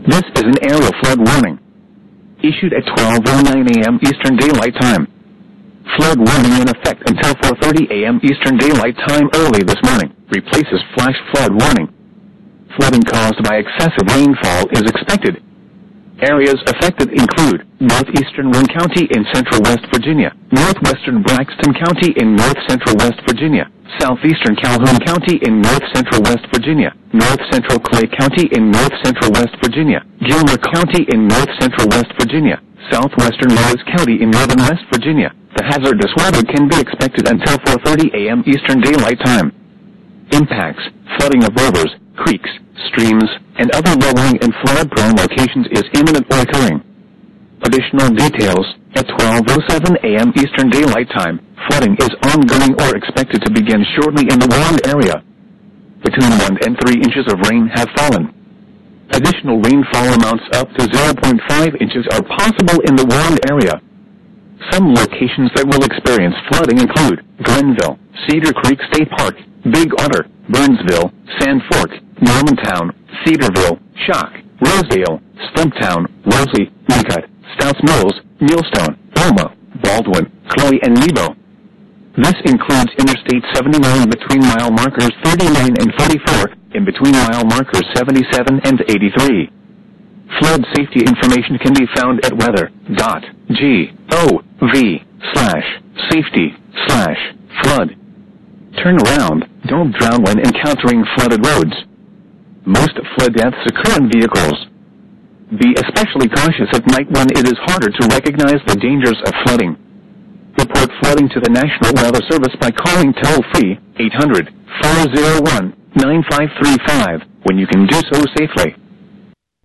This is an area flood warning. Issued at 12:09 a.m. Eastern Daylight Time. Flood warning in effect until 4:30 a.m. Eastern Daylight Time early this morning. Replaces flash flood warning. Flooding caused by excessive rainfall is expected. Areas affected include northeastern Wayne County in central West Virginia, northwestern Braxton County in north-central West Virginia, southeastern Calhoun County in north-central West Virginia, north-central Clay County in north-central West Virginia, Gilmer County in north-central West Virginia, southwestern Morris County in northern West Virginia. The hazardous weather can be expected until 4:30 a.m. Eastern Daylight Time. Impacts: flooding of rivers, creeks, streams, and other low-lying and flood-prone locations is imminent or occurring. Additional details: at 12:07 a.m. Eastern Daylight Time, flooding is ongoing or expected to begin shortly in the warned area. Between 1 and 3 inches of rain have fallen. Additional rainfall amounts up to 0.5 inches are possible in the warned area. Some locations that will experience flooding include Glenville, Cedar Creek State Park, Big Otter, Burnsville, Sand Fork, Normantown, Cedarville, Shock, Rosedale, Stumptown, Rosie, Leacut, Stouts Mills, Millstone, Alma, Baldwin, Clay, and Nebo. This includes Interstate 79 between mile markers 39 and 44, and between mile markers 77 and 83. Flood safety information can be found at weather.gov/safety/flood. Turn around, don't drown when encountering flooded roads. Most flood deaths occur in vehicles. Be especially cautious at night when it is harder to recognize the dangers of flooding. Report flooding to the National Weather Service by calling toll-free 800-401-9535 when you can do so safely.